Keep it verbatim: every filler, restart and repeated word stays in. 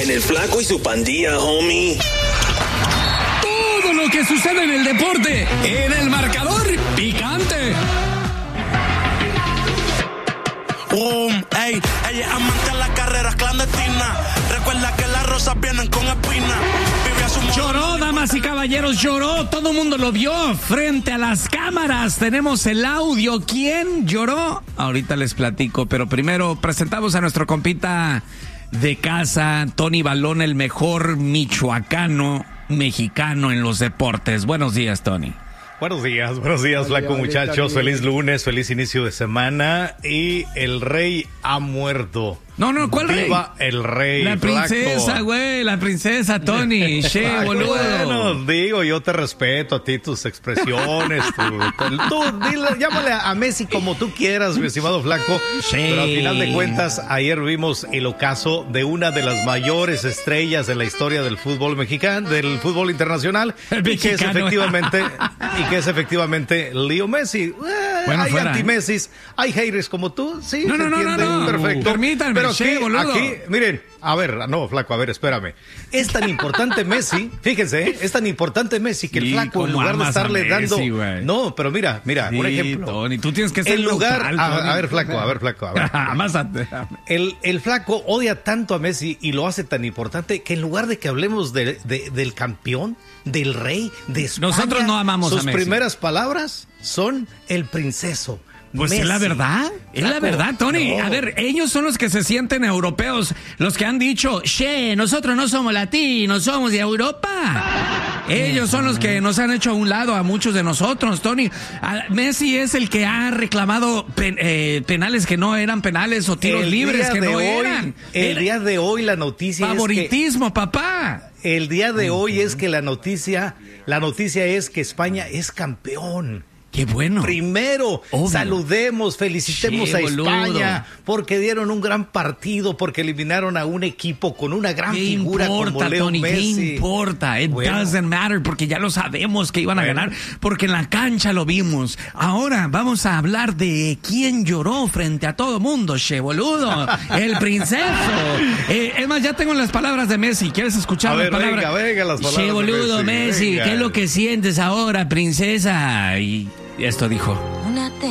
En el Flaco y su pandilla, homie. Todo lo que sucede en el deporte, en el marcador picante. Um, ey, ella es amante de las carreras clandestinas. Recuerda que las rosas vienen con espinas. Lloró, damas y caballeros, lloró. Todo el mundo lo vio frente a las cámaras. Tenemos el audio. ¿Quién lloró? Ahorita les platico, pero primero presentamos a nuestro compita de casa, Tony Balón, el mejor michoacano mexicano en los deportes. Buenos días, Tony. Buenos días, buenos días, Flaco, muchachos. Feliz lunes, feliz inicio de semana. Y el rey ha muerto. No, no, ¿cuál rey? ¡Viva el rey! La princesa, güey, la princesa, Tony. Che, boludo. Bueno, digo, yo te respeto a ti, tus expresiones. Tú, tú dile, llámale a Messi como tú quieras, mi estimado Flaco. Sí. Pero al final de cuentas, ayer vimos el ocaso de una de las mayores estrellas de la historia del fútbol mexicano, del fútbol internacional. El y que es efectivamente, y que es efectivamente Leo Messi. Eh, bueno, hay fuera, anti-Messis, hay haters como tú, sí, no, se no, no, entiende, no, no, perfecto. Permítanme. Pero aquí, Sí, boludo. aquí, miren, a ver, no, Flaco, a ver, espérame. Es tan importante Messi, fíjense, ¿eh? Es tan importante Messi que el Sí, Flaco, en lugar de estarle Messi, dando... Wey. No, pero mira, mira, Sí, por ejemplo... Tony, tú tienes que ser en lugar, neutral, a, a ver, Flaco, a ver, Flaco, a ver. Más a... el, el Flaco odia tanto a Messi y lo hace tan importante que en lugar de que hablemos de, de, del campeón, del rey, de España... Nosotros no amamos a sus Messi. Sus primeras palabras son el princeso. Pues Messi. es la verdad, es la verdad, Tony. No. A ver, ellos son los que se sienten europeos, los que han dicho, che, nosotros no somos latinos, somos de Europa. Ellos son los que nos han hecho a un lado a muchos de nosotros, Tony. A Messi es el que ha reclamado pen, eh, penales que no eran penales o tiros el libres que no hoy, eran. El Era día de hoy la noticia favoritismo, es que, papá. El día de hoy es que la noticia, la noticia es que España es campeón. Qué bueno. Primero, Obvio. Saludemos, felicitemos Che, a boludo. España porque dieron un gran partido, porque eliminaron a un equipo con una gran ¿Qué figura importa, como Leo Tony? Messi. ¿Qué importa? It Bueno. doesn't matter porque ya lo sabemos que iban a Bueno. ganar porque en la cancha lo vimos. Ahora vamos a hablar de quién lloró frente a todo mundo, che boludo. El princeso. Eh, es más, ya tengo las palabras de Messi. ¿Quieres escuchar A las ver, palabras? venga, venga, las palabras Che de boludo, Messi, Messi, venga. ¿qué es lo que sientes ahora, princesa? Y esto dijo. Una